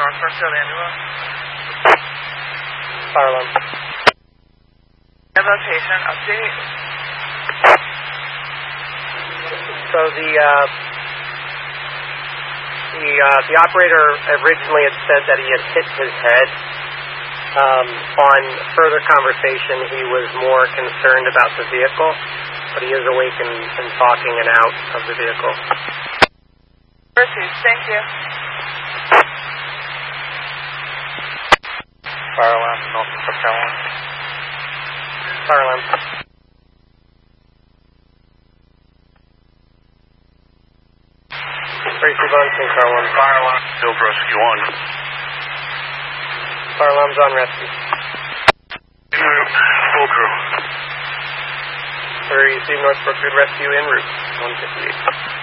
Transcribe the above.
North Brookfield ambulance. Fire alarm. Location update. So the operator originally had said that he had hit his head. On further conversation, he was more concerned about the vehicle, but he is awake and talking and out of the vehicle. Received. Thank you. Fire alarm, North Brookfield. Fire alarm. Tracy Bunting, Car 1. Fire alarm, Field Rescue 1. Fire alarm's on rescue. En route, full crew. Or you see North Brookfield Rescue en route, 158.